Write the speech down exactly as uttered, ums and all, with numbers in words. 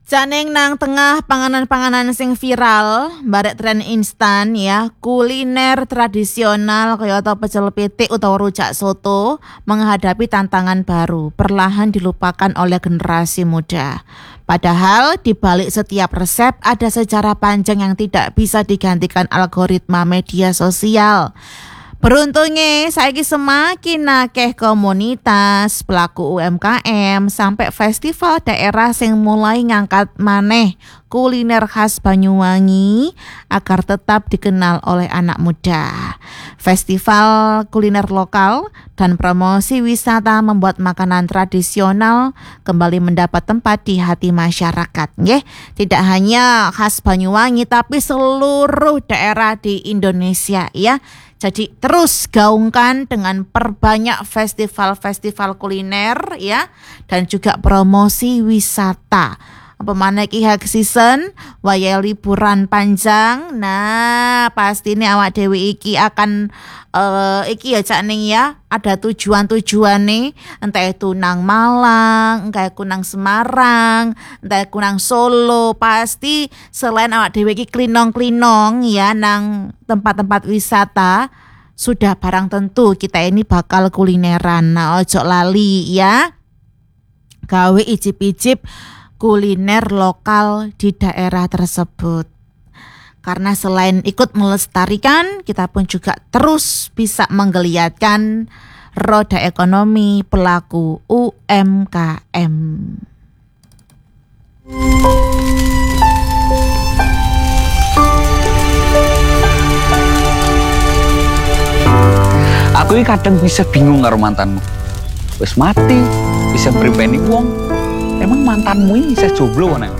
Caneng nang tengah panganan-panganan sing viral, barek tren instan ya, kuliner tradisional kaya atau pecel pitik utawa rujak soto menghadapi tantangan baru, perlahan dilupakan oleh generasi muda. Padahal di balik setiap resep ada sejarah panjang yang tidak bisa digantikan algoritma media sosial. Beruntungnya saiki semakin akeh komunitas, pelaku U M K M sampai festival daerah sing mulai ngangkat maneh kuliner khas Banyuwangi agar tetap dikenal oleh anak muda. Festival kuliner lokal dan promosi wisata membuat makanan tradisional kembali mendapat tempat di hati masyarakat. Nggih, tidak hanya khas Banyuwangi tapi seluruh daerah di Indonesia ya. Jadi terus gaungkan dengan perbanyak festival-festival kuliner ya dan juga promosi wisata. Apa mana iki hak season waya liburan panjang. Nah, pasti ini awak dewi iki akan uh, iki ya Cak Ning ya, ada tujuan-tujuan nih, entah itu nang Malang, entah itu nang Semarang, entah itu nang Solo. Pasti selain awak dewi iki klinong-klinong ya nang tempat-tempat wisata, sudah barang tentu kita ini bakal kulineran. Nah, ojo lali ya, gawe icip-icip kuliner lokal di daerah tersebut. Karena selain ikut melestarikan, kita pun juga terus bisa menggeliatkan roda ekonomi pelaku U M K M. Aku ini kadang bisa bingung karo mantanmu. Wis mati, bisa pripeni wong. Emang mantanmu ini bisa jomblo kan?